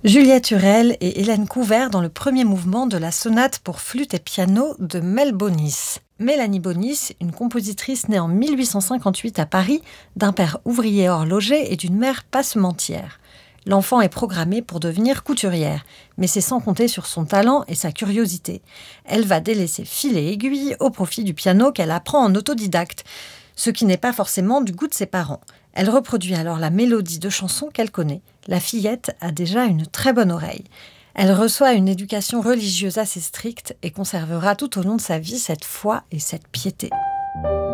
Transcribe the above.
Juliette Hurel et Hélène Couvert dans le premier mouvement de la sonate pour flûte et piano de Mel Bonis. Mélanie Bonis, une compositrice née en 1858 à Paris, d'un père ouvrier horloger et d'une mère passementière. L'enfant est programmée pour devenir couturière, mais c'est sans compter sur son talent et sa curiosité. Elle va délaisser fil et aiguille au profit du piano qu'elle apprend en autodidacte, ce qui n'est pas forcément du goût de ses parents. Elle reproduit alors la mélodie de chansons qu'elle connaît. La fillette a déjà une très bonne oreille. Elle reçoit une éducation religieuse assez stricte et conservera tout au long de sa vie cette foi et cette piété.